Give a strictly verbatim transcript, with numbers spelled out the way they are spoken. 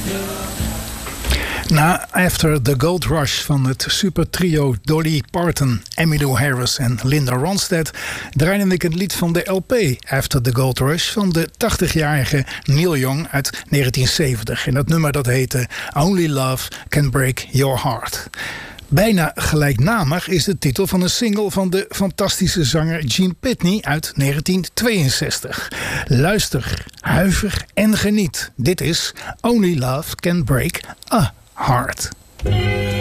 Na After the Gold Rush van het supertrio Dolly Parton, Emmylou Harris en Linda Ronstadt draaide ik het lied van de L P After the Gold Rush van de tachtigjarige Neil Young uit negentien zeventig. En dat nummer dat heette Only Love Can Break Your Heart. Bijna gelijknamig is de titel van een single van de fantastische zanger Gene Pitney uit negentien tweeënzestig. Luister, huiver en geniet. Dit is Only Love Can Break a Heart.